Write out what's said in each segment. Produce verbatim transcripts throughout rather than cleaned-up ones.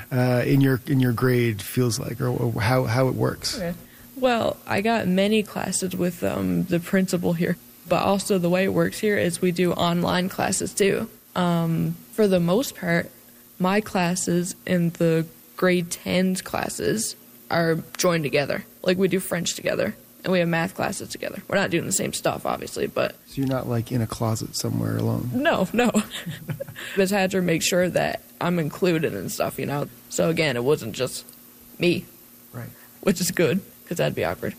uh, in your in your grade feels like, or, or how how it works. Okay. Well, I got many classes with um, the principal here, but also the way it works here is we do online classes too. Um, for the most part, my classes and the grade tens classes are joined together. Like we do French together and we have math classes together. We're not doing the same stuff, obviously, but... So you're not like in a closet somewhere alone? No, no. Miz Hatcher makes sure that I'm included and stuff, you know? So again, it wasn't just me. Right. Which is good, because that'd be awkward.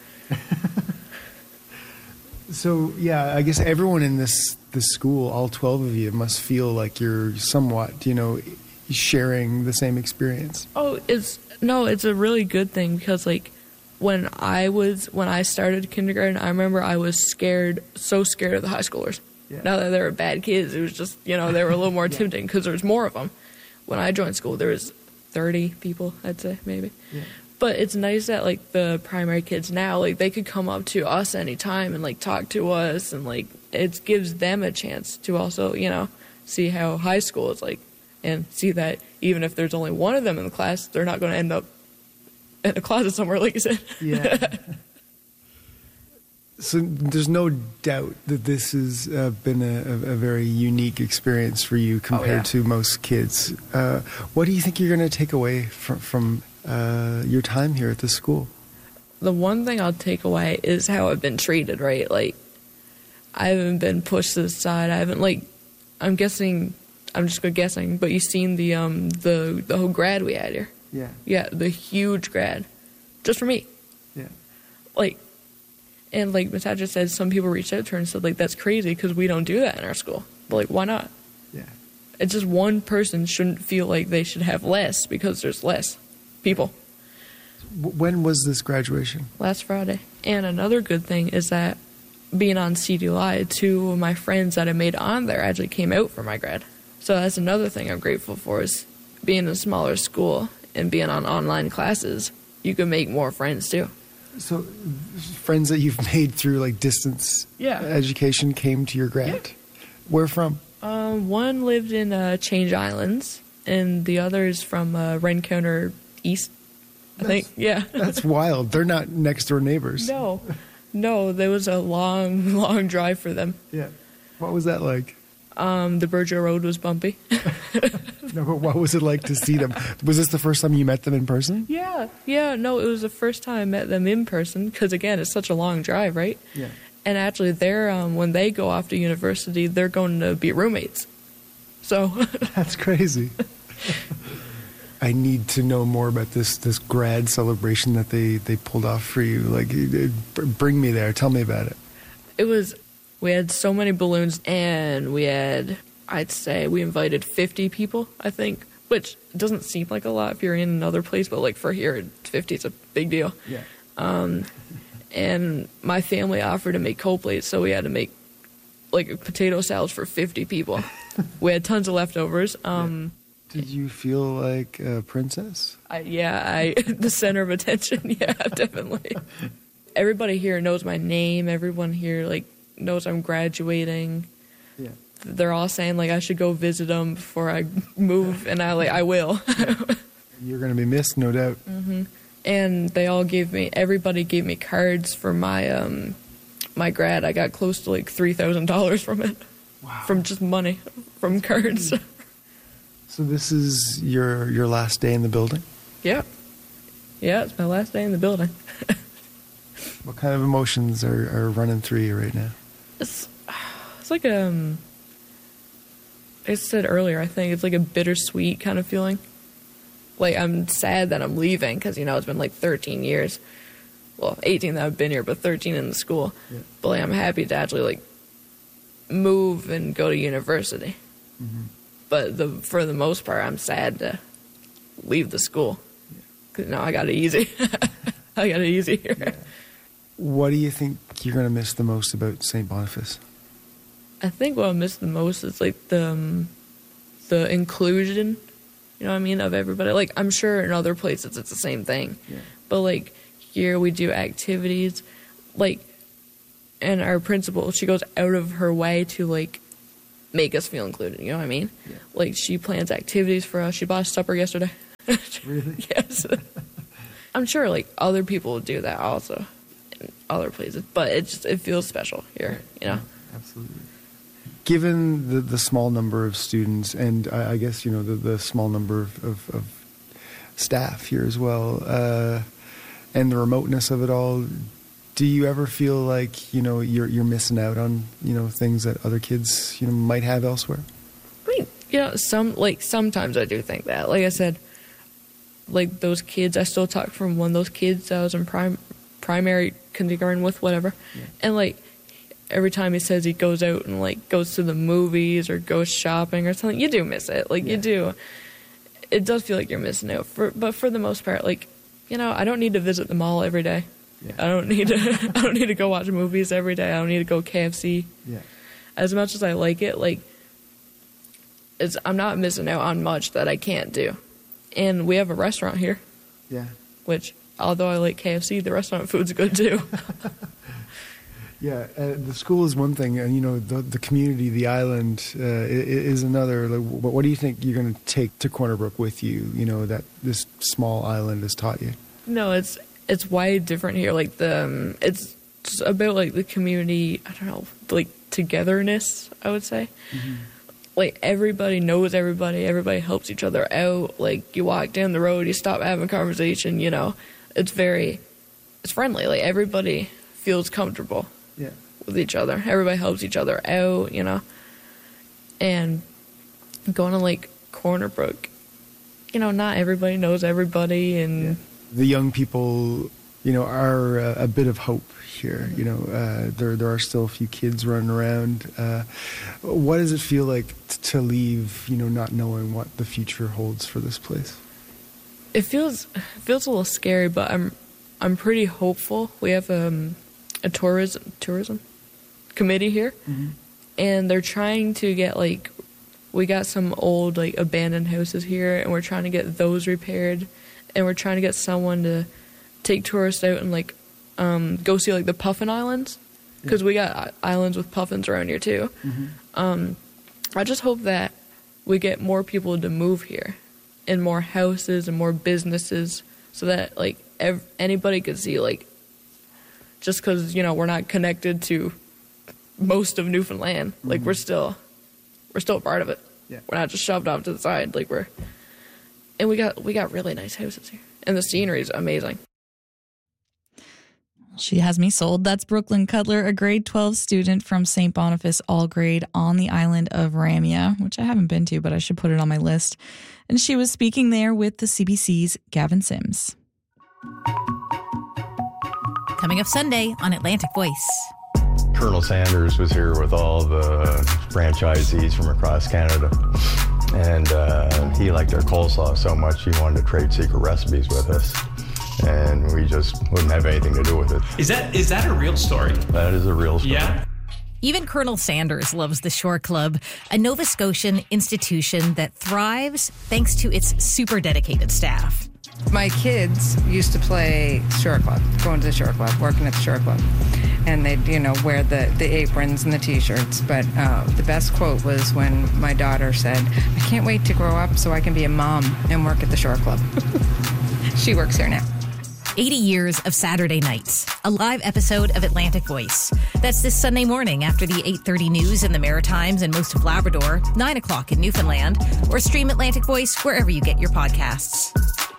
So, yeah, I guess everyone in this, this school, all twelve of you, must feel like you're somewhat, you know, sharing the same experience. Oh, it's... No, it's a really good thing, because, like, when I was... When I started kindergarten, I remember I was scared, so scared of the high schoolers. Yeah. Not that they were bad kids, it was just, you know, they were a little more intimidating, because there was more of them. When I joined school, there was thirty people, I'd say, maybe. Yeah. But it's nice that, like, the primary kids now, like, they could come up to us anytime and, like, talk to us. And, like, it gives them a chance to also, you know, see how high school is like. And see that even if there's only one of them in the class, they're not going to end up in a closet somewhere, like you said. Yeah. So there's no doubt that this has uh, been a, a very unique experience for you compared oh, yeah. to most kids. Uh, what do you think you're going to take away from, from uh, your time here at the school? The one thing I'll take away is how I've been treated, right? Like, I haven't been pushed to the side. I haven't, like, I'm guessing, I'm just guessing, but you've seen the, um, the, the whole grad we had here. Yeah. Yeah, the huge grad. Just for me. Yeah. Like, and like Miz Hatcher said, some people reached out to her and said, like, that's crazy because we don't do that in our school. But, like, why not? Yeah. It's just one person shouldn't feel like they should have less because there's less people. When was this graduation? Last Friday. And another good thing is that being on C D L I, two of my friends that I made on there actually came out for my grad. So that's another thing I'm grateful for is being in a smaller school and being on online classes, you can make more friends too. So friends that you've made through like distance yeah. education came to your grad? Yeah. Where from? Um, one lived in uh, Change Islands and the other is from uh, Rencounter East, I that's, think. Yeah. That's wild. They're not next door neighbors. No. No, there was a long, long drive for them. Yeah. What was that like? Um, the Burgeo Road was bumpy. No, but what was it like to see them? Was this the first time you met them in person? Yeah. Yeah, no, it was the first time I met them in person because, again, it's such a long drive, right? Yeah. And actually, they're um, when they go off to university, they're going to be roommates. So. That's crazy. I need to know more about this this grad celebration that they, they pulled off for you. Like, bring me there. Tell me about it. It was, we had so many balloons, and we had, I'd say, we invited fifty people, I think, which doesn't seem like a lot if you're in another place, but, like, for here, fifty is a big deal. Yeah. Um, and my family offered to make cold plates, so we had to make, like, potato salads for fifty people. We had tons of leftovers. Um yeah. Did you feel like a princess? I, yeah, I the center of attention. Yeah, definitely. Everybody here knows my name. Everyone here like knows I'm graduating. Yeah. They're all saying like I should go visit them before I move, and I like I will. You're gonna be missed, no doubt. Mm-hmm. And they all gave me. Everybody gave me cards for my um my grad. I got close to like three thousand dollars from it. Wow. From just money, from cards. So this is your your last day in the building? Yeah. Yeah, it's my last day in the building. What kind of emotions are, are running through you right now? It's it's like um I said earlier, I think it's like a bittersweet kind of feeling. Like I'm sad that I'm leaving because, you know, it's been like thirteen years. Well, eighteen that I've been here, but thirteen in the school. Yeah. But like, I'm happy to actually like move and go to university. Mm-hmm. But the, for the most part, I'm sad to leave the school. Because, no, I got it easy. I got it easy here. Yeah. What do you think you're going to miss the most about Saint Boniface? I think what I miss the most is, like, the, um, the inclusion, you know what I mean, of everybody. Like, I'm sure in other places it's the same thing. Yeah. But, like, here we do activities. Like, and our principal, she goes out of her way to, like, make us feel included, you know what I mean? Yeah. Like, she plans activities for us. She bought us supper yesterday. Really? Yes. I'm sure like other people do that also in other places, but it just it feels special here, you know. Absolutely. Given the, the small number of students and I, I guess, you know, the, the small number of, of, of staff here as well, uh, and the remoteness of it all, do you ever feel like, you know, you're you're missing out on, you know, things that other kids, you know, might have elsewhere? I mean, you know, some like sometimes I do think that. Like I said, like those kids, I still talk from one of those kids that I was in prime primary kindergarten with, whatever, yeah. And like every time he says he goes out and like goes to the movies or goes shopping or something, you do miss it. Like yeah. you do. It does feel like you're missing out. For but for the most part, like, you know, I don't need to visit the mall every day. Yeah. I don't need to. I don't need to go watch movies every day. I don't need to go K F C. Yeah. As much as I like it, like, it's I'm not missing out on much that I can't do. And we have a restaurant here. Yeah. Which, although I like K F C, the restaurant food's good too. Yeah, uh, the school is one thing, and you know the the community, the island, uh, is another. Like, what, what do you think you're going to take to Corner Brook with you? You know that this small island has taught you. No, it's it's way different here. Like the um, it's just about like the community. I don't know, like togetherness. I would say. Mm-hmm. Like everybody knows everybody. Everybody helps each other out. Like you walk down the road, you stop having a conversation. You know, it's very, it's friendly. Like everybody feels comfortable. Yeah. With each other. Everybody helps each other out, you know. And going to like Corner Brook, you know, not everybody knows everybody, and yeah. The young people, you know, are uh, a bit of hope here. You know, uh, there there are still a few kids running around. Uh, what does it feel like t- to leave, you know, not knowing what the future holds for this place? It feels it feels a little scary, but I'm I'm pretty hopeful. We have um. a tourism tourism committee here, mm-hmm. and they're trying to get like we got some old like abandoned houses here, and we're trying to get those repaired, and we're trying to get someone to take tourists out and like um, go see like the puffin islands, because yeah. we got islands with puffins around here too. Mm-hmm. Um, I just hope that we get more people to move here, and more houses and more businesses, so that like ev- anybody could see like. Just because, you know, we're not connected to most of Newfoundland. Mm-hmm. Like, we're still, we're still a part of it. Yeah. We're not just shoved off to the side. Like, we're, and we got, we got really nice houses here. And the scenery is amazing. She has me sold. That's Brooklyn Cutler, a grade twelve student from Saint Boniface All Grade on the island of Ramia, which I haven't been to, but I should put it on my list. And she was speaking there with the C B C's Gavin Sims. Coming up Sunday on Atlantic Voice. Colonel Sanders was here with all the franchisees from across Canada. And uh, he liked our coleslaw so much he wanted to trade secret recipes with us. And we just wouldn't have anything to do with it. Is that is that a real story? That is a real story. Yeah. Even Colonel Sanders loves the Shore Club, a Nova Scotian institution that thrives thanks to its super dedicated staff. My kids used to play Shore Club, going to the Shore Club, working at the Shore Club. And they'd, you know, wear the, the aprons and the T-shirts. But uh, the best quote was when my daughter said, I can't wait to grow up so I can be a mom and work at the Shore Club. She works here now. eighty years of Saturday nights, a live episode of Atlantic Voice. That's this Sunday morning after the eight thirty news in the Maritimes and most of Labrador, nine o'clock in Newfoundland, or stream Atlantic Voice wherever you get your podcasts.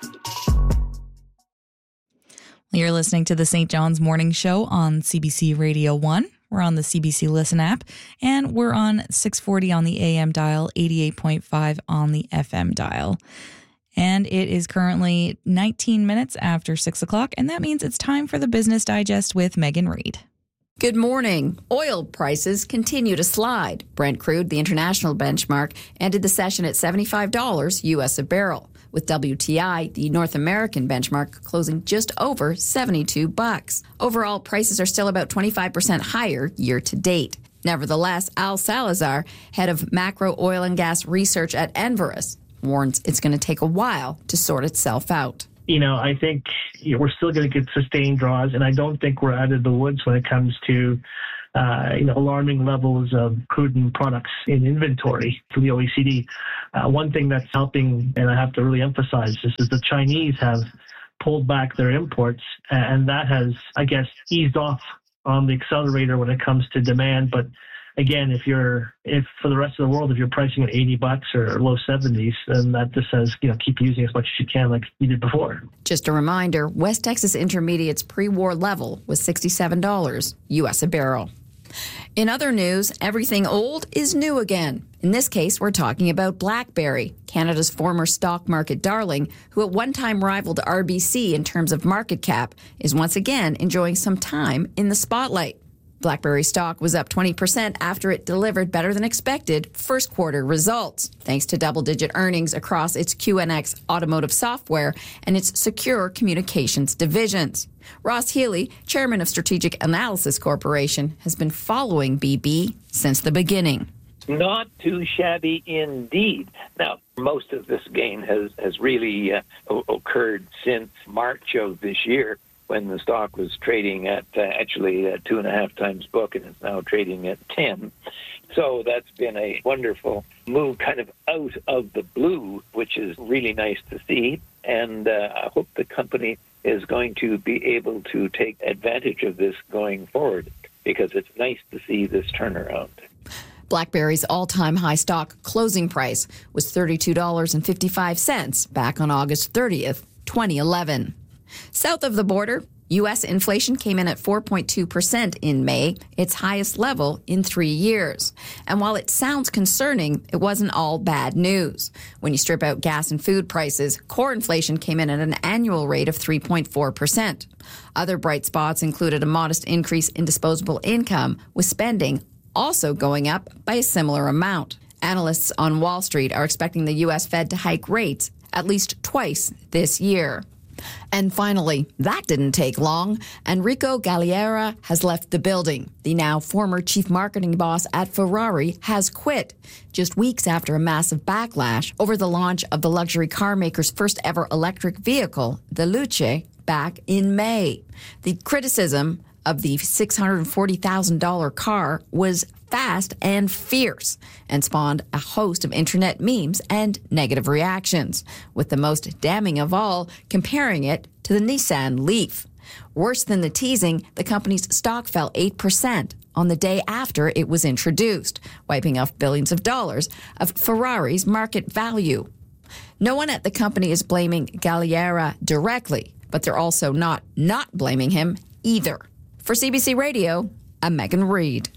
You're listening to the Saint John's Morning Show on C B C Radio one. We're on the C B C Listen app, and we're on six forty on the A M dial, eighty-eight point five on the F M dial. And it is currently nineteen minutes after six o'clock, and that means it's time for the Business Digest with Megan Reed. Good morning. Oil prices continue to slide. Brent crude, the international benchmark, ended the session at seventy-five dollars U S a barrel, with W T I, the North American benchmark, closing just over seventy-two bucks. Overall, prices are still about twenty-five percent higher year to date. Nevertheless, Al Salazar, head of macro oil and gas research at Enverus, warns it's going to take a while to sort itself out. You know, I think you know, we're still going to get sustained draws, and I don't think we're out of the woods when it comes to uh, you know, alarming levels of crude and products in inventory for the O E C D. Uh, one thing that's helping, and I have to really emphasize this, is the Chinese have pulled back their imports, and that has, I guess, eased off on the accelerator when it comes to demand. But again, if you're, if for the rest of the world, if you're pricing at eighty bucks or low seventies, then that just says, you know, keep using as much as you can like you did before. Just a reminder, West Texas Intermediate's pre-war level was sixty-seven dollars U S a barrel. In other news, everything old is new again. In this case, we're talking about BlackBerry, Canada's former stock market darling, who at one time rivaled R B C in terms of market cap, is once again enjoying some time in the spotlight. BlackBerry stock was up twenty percent after it delivered better than expected first quarter results, thanks to double-digit earnings across its Q N X automotive software and its secure communications divisions. Ross Healy, chairman of Strategic Analysis Corporation, has been following B B since the beginning. Not too shabby indeed. Now, most of this gain has, has really uh, o- occurred since March of this year, when the stock was trading at uh, actually uh, two and a half times book, and it's now trading at ten. So that's been a wonderful move kind of out of the blue, which is really nice to see. And uh, I hope the company is going to be able to take advantage of this going forward, because it's nice to see this turnaround. BlackBerry's all-time high stock closing price was thirty-two dollars and fifty-five cents back on August thirtieth, twenty eleven. South of the border, U S inflation came in at four point two percent in May, its highest level in three years. And while it sounds concerning, it wasn't all bad news. When you strip out gas and food prices, core inflation came in at an annual rate of three point four percent. Other bright spots included a modest increase in disposable income, with spending also going up by a similar amount. Analysts on Wall Street are expecting the U S Fed to hike rates at least twice this year. And finally, that didn't take long. Enrico Galliera has left the building. The now former chief marketing boss at Ferrari has quit, just weeks after a massive backlash over the launch of the luxury car maker's first ever electric vehicle, the Luce, back in May. The criticism of the six hundred forty thousand dollars car was fast and fierce, and spawned a host of internet memes and negative reactions, with the most damning of all comparing it to the Nissan Leaf. Worse than the teasing, the company's stock fell eight percent on the day after it was introduced, wiping off billions of dollars of Ferrari's market value. No one at the company is blaming Galliera directly, but they're also not not blaming him either. For C B C Radio, I'm Megan Reed.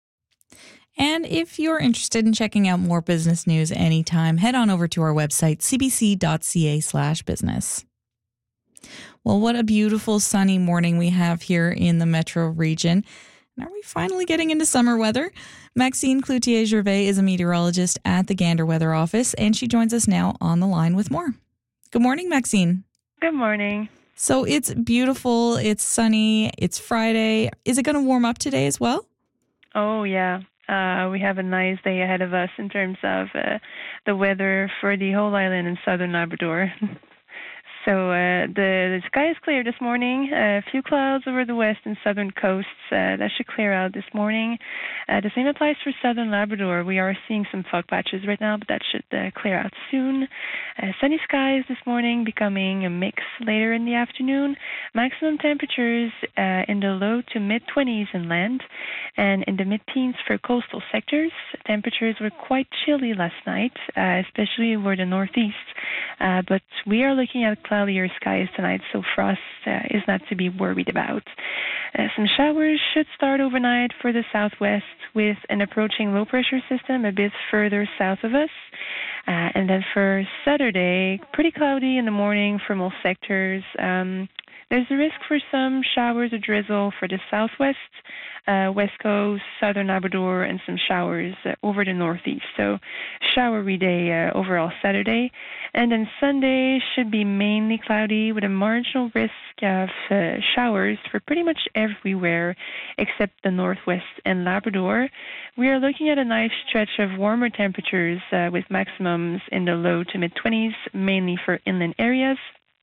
And if you're interested in checking out more business news anytime, head on over to our website, cbc.ca slash business. Well, what a beautiful sunny morning we have here in the metro region. And are we finally getting into summer weather? Maxine Cloutier-Gervais is a meteorologist at the Gander Weather Office, and she joins us now on the line with more. Good morning, Maxine. Good morning. So it's beautiful, it's sunny, it's Friday. Is it going to warm up today as well? Oh, yeah. Uh, we have a nice day ahead of us in terms of uh, the weather for the whole island in southern Labrador. So uh, the, the sky is clear this morning. Uh, a few clouds over the west and southern coasts. Uh, that should clear out this morning. Uh, the same applies for southern Labrador. We are seeing some fog patches right now, but that should uh, clear out soon. Uh, sunny skies this morning, becoming a mix later in the afternoon. Maximum temperatures uh, in the low to mid-twenties inland and in the mid-teens for coastal sectors. Temperatures were quite chilly last night, uh, especially over the northeast. Uh, but we are looking at cloudier skies tonight, so frost uh, is not to be worried about. Uh, some showers should start overnight for the southwest with an approaching low-pressure system a bit further south of us. Uh, and then for Saturday, pretty cloudy in the morning for most sectors. Um, there's a risk for some showers or drizzle for the southwest, uh, west coast, southern Labrador, and some showers uh, over the northeast. So showery day uh, overall Saturday. And then Sunday should be mainly cloudy with a marginal risk of uh, showers for pretty much everywhere except the northwest and Labrador. We are looking at a nice stretch of warmer temperatures uh, with maximums in the low to mid-twenties, mainly for inland areas.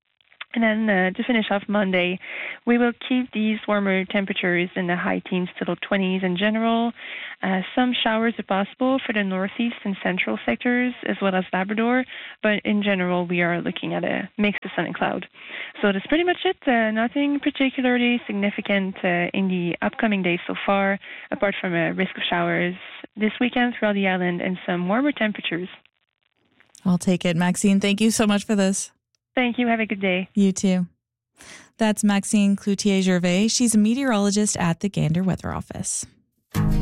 And then uh, to finish off Monday, we will keep these warmer temperatures in the high teens to low twenties in general. Uh, some showers are possible for the northeast and central sectors as well as Labrador, but in general we are looking at a mix of sun and cloud. So that's pretty much it. Uh, nothing particularly significant uh, in the upcoming days so far, apart from a risk of showers this weekend throughout the island and some warmer temperatures. I'll take it. Maxine, thank you so much for this. Thank you. Have a good day. You too. That's Maxine Cloutier-Gervais. She's a meteorologist at the Gander Weather Office.